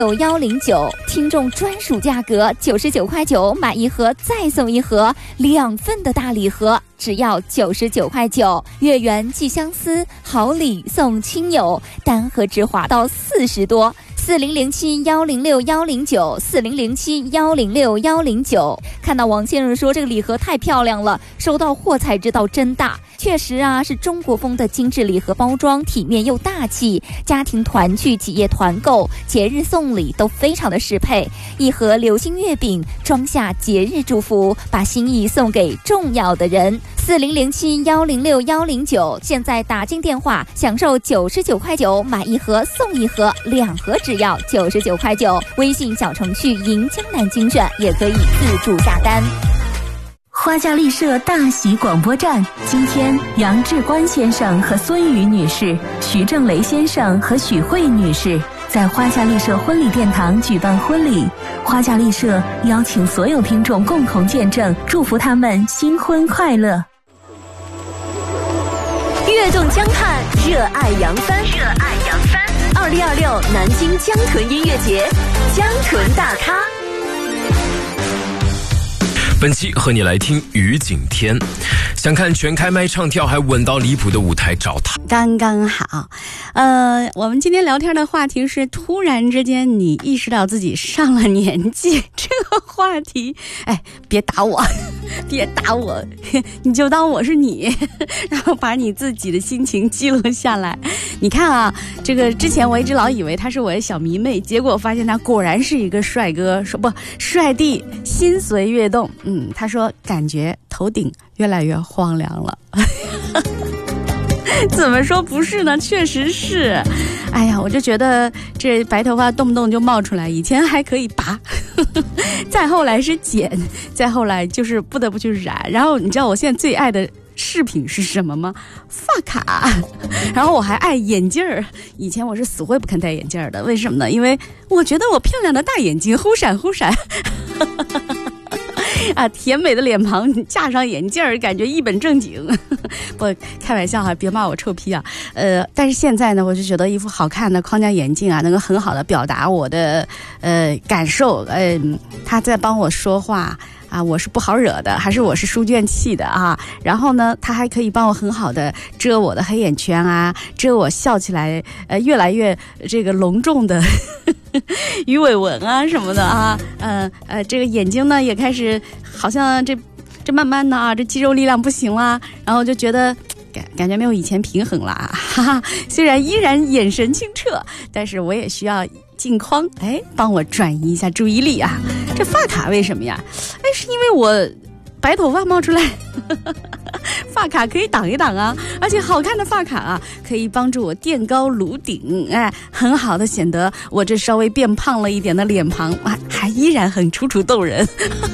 109，听众专属价格99块9，买一盒再送一盒2份的大礼盒，只要99块9。月圆寄相思，好礼送亲友，单盒直滑到40多。4007106109，4007106109。看到王先生说这个礼盒太漂亮了，收到货才知道真大。确实啊，是中国风的精致礼盒包装，体面又大气，家庭团聚、企业团购、节日送礼都非常的适配。一盒流心月饼，装下节日祝福，把心意送给重要的人。4007106109，现在打进电话享受99块9，买一盒送一盒，2盒只要99块9。微信小程序迎江南精选也可以自助下单。 花架丽舍大喜广播站，今天杨志官先生和孙宇女士、徐正雷先生和许慧女士在花架丽舍婚礼殿堂举办婚礼。花架丽舍邀请所有听众共同见证，祝福他们新婚快乐。 跃动江汉，热爱扬帆，2026南京江豚音乐节，江豚大咖。 本期和你来听于景天，想看全开麦唱跳还稳到离谱的舞台，找他刚刚好。我们今天聊天的话题是突然之间你意识到自己上了年纪这个话题。哎，别打我别打我，你就当我是你，然后把你自己的心情记录下来。你看啊，这个之前我一直老以为他是我的小迷妹，结果发现他果然是一个帅哥，帅弟，心随跃动。他说感觉头顶越来越荒凉了。怎么说不是呢？确实是。哎呀，我就觉得这白头发动不动就冒出来，以前还可以拔，再后来是剪，再后来就是不得不去染。然后你知道我现在最爱的饰品是什么吗？发卡。然后我还爱眼镜儿，以前我是死会不肯戴眼镜的，为什么呢？因为我觉得我漂亮的大眼睛忽闪忽闪。啊，甜美的脸庞架上眼镜儿，感觉一本正经。不开玩笑哈，别骂我臭屁啊。但是现在呢，我就觉得一副好看的框架眼镜啊，能够很好的表达我的感受。他在帮我说话啊，我是不好惹的，还是我是书卷气的啊？然后呢，他还可以帮我很好的遮我的黑眼圈啊，遮我笑起来越来越这个隆重的鱼尾纹啊什么的啊。这个眼睛呢也开始好像这慢慢的啊，这肌肉力量不行啦，然后就觉得感觉没有以前平衡了，哈哈。虽然依然眼神清澈，但是我也需要镜框，帮我转移一下注意力啊。这发卡为什么呀？是因为我白头发冒出来，发卡可以挡一挡啊，而且好看的发卡啊，可以帮助我垫高颅顶，很好的显得我这稍微变胖了一点的脸庞啊，还依然很楚楚动人。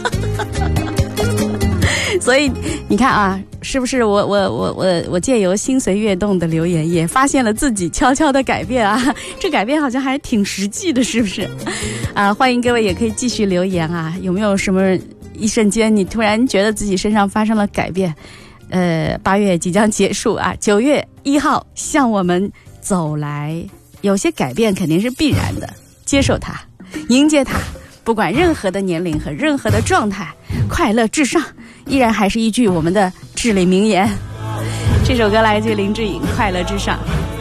所以你看啊，是不是我借由心随跃动的留言，也发现了自己悄悄的改变啊？这改变好像还挺实际的，是不是？啊，欢迎各位也可以继续留言啊，有没有什么一瞬间你突然觉得自己身上发生了改变？8月即将结束啊，9月1号向我们走来，有些改变肯定是必然的，接受它，迎接它，不管任何的年龄和任何的状态，快乐至上，依然还是一句我们的至理名言。这首歌来自林志颖，快乐至上。